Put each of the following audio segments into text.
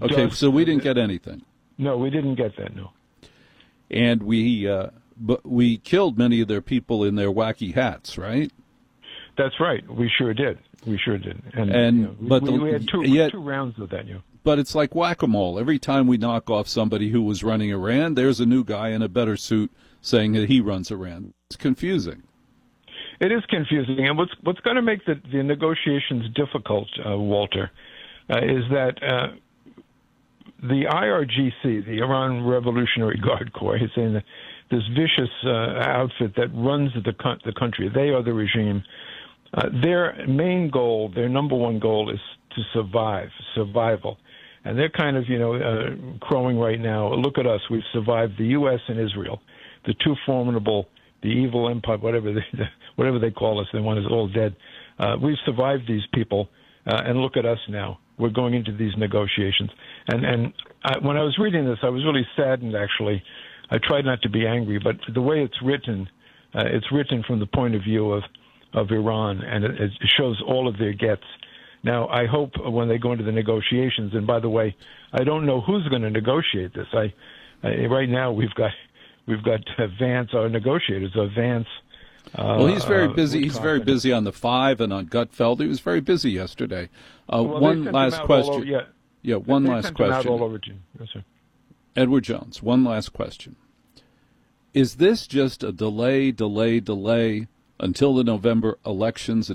Okay, so we didn't get anything. No, we didn't get that, no. And we killed many of their people in their wacky hats, right? That's right. We sure did. We sure did. But we had two rounds of that, But it's like whack-a-mole. Every time we knock off somebody who was running Iran, there's a new guy in a better suit saying that he runs Iran. It's confusing. It is confusing. And what's going to make the negotiations difficult, Walter, is that the IRGC, the Iran Revolutionary Guard Corps, is saying that this vicious outfit that runs the country, they are the regime. Their main goal, their number one goal, is to survival. And they're kind of, crowing right now. Look at us. We've survived the U.S. and Israel, the two formidable, the evil empire, whatever they call us. The one is all dead. We've survived these people, and look at us now. We're going into these negotiations. And when I was reading this, I was really saddened, actually. I tried not to be angry, but the way it's written from the point of view of Iran, and it shows all of their gets. Now, I hope when they go into the negotiations, and by the way, I don't know who's going to negotiate this. Right now we've got Vance, our negotiators, Vance. Well, he's very busy. He's very busy on the 5 and on Gutfeld. He was very busy yesterday. One last question. One last question. All over to yes, sir. Edward Jones, one last question. Is this just a delay until the November elections,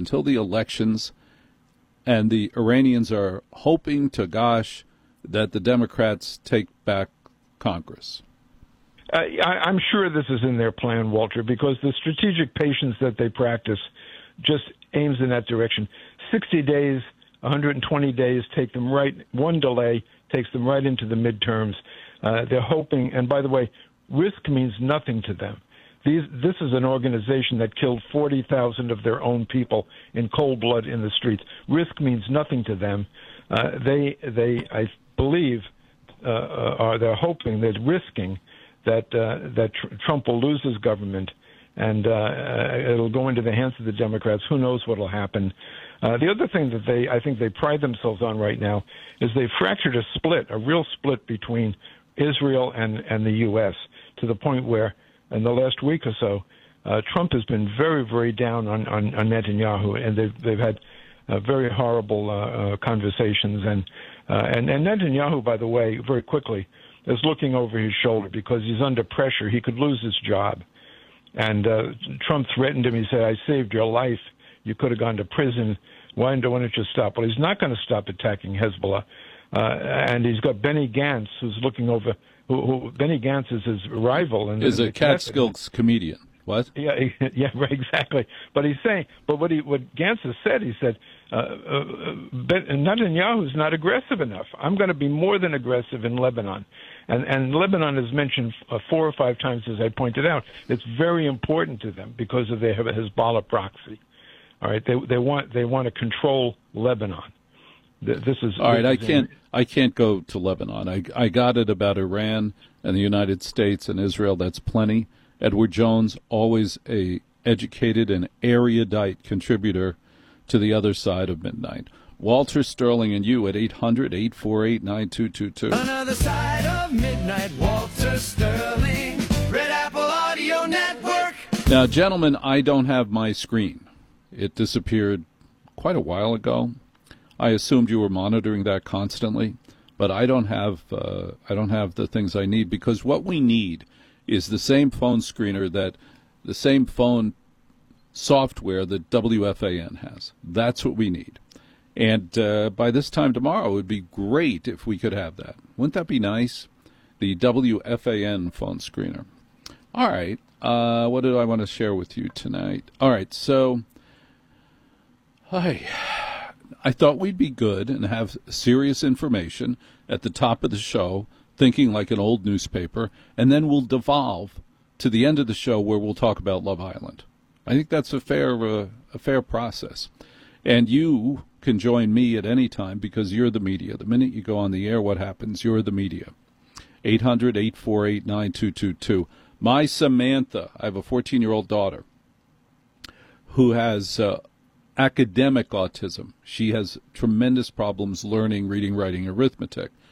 and the Iranians are hoping to gosh that the Democrats take back Congress? I'm sure this is in their plan, Walter, because the strategic patience that they practice just aims in that direction. 60 days, 120 days take them right. One delay takes them right into the midterms. They're hoping, and by the way, risk means nothing to them. This is an organization that killed 40,000 of their own people in cold blood in the streets. Risk means nothing to them. I believe, they're hoping, they're risking that Trump will lose his government, and it'll go into the hands of the Democrats. Who knows what will happen? The other thing that I think they pride themselves on right now is they fractured a real split between Israel and the U.S. to the point where in the last week or so, Trump has been very, very down on Netanyahu, and they've had very horrible conversations. And Netanyahu, by the way, very quickly is looking over his shoulder because he's under pressure. He could lose his job. And Trump threatened him. He said, "I saved your life. You could have gone to prison. Why don't you stop?" Well, he's not going to stop attacking Hezbollah. And he's got Benny Gantz, who's looking over. Who Benny Gantz is his rival. And is a Catskills comedian. What? Yeah, right, exactly. But he's saying, what Gantz has said, he said, Netanyahu's not aggressive enough. I'm going to be more than aggressive in Lebanon. And Lebanon is mentioned 4 or 5 times, as I pointed out. It's very important to them because of their Hezbollah proxy. All right, they want to control Lebanon. This is all right. I can't go to Lebanon. I got it about Iran and the United States and Israel. That's plenty. Edward Jones, always a educated and erudite contributor to the other side of midnight. Walter Sterling and you at 800-848-9222. Another side of midnight, Walter Sterling, Red Apple Audio Network. Now, gentlemen, I don't have my screen. It disappeared quite a while ago. I assumed you were monitoring that constantly, but I don't have the things I need, because what we need is the same phone screener the same phone software that WFAN has. That's what we need. And by this time tomorrow, it would be great if we could have that. Wouldn't that be nice? The WFAN phone screener. All right. What did I want to share with you tonight? All right. So, I thought we'd be good and have serious information at the top of the show, thinking like an old newspaper, and then we'll devolve to the end of the show where we'll talk about Love Island. I think that's a fair process. And you can join me at any time because you're the media. The minute you go on the air, what happens? You're the media. 800-848-9222. My Samantha, I have a 14-year-old daughter who has academic autism. She has tremendous problems learning, reading, writing, arithmetic.